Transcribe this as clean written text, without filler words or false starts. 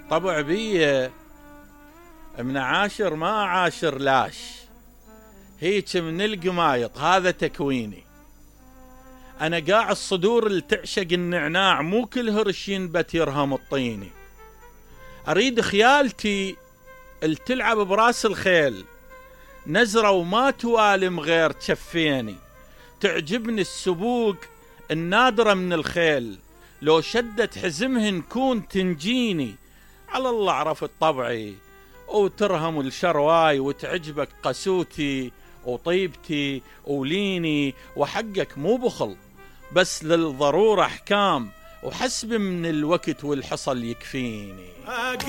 طبع بيه من عاشر ما عاشر لاش، هيك من القمايط هذا تكويني. أنا قاع الصدور اللي تعشق النعناع، مو كل هرش ينبت يرهم الطيني. أريد خيالتي اللي تلعب براس الخيل، نزرة وما توالم غير تشفيني. تعجبني السبوق النادرة من الخيل، لو شدت حزمهن كون تنجيني. على الله عرفت طبعي وترهم الشرواي، وتعجبك قسوتي وطيبتي وليني. وحقك مو بخل، بس للضرورة أحكام، وحسب من الوقت والحصل يكفيني.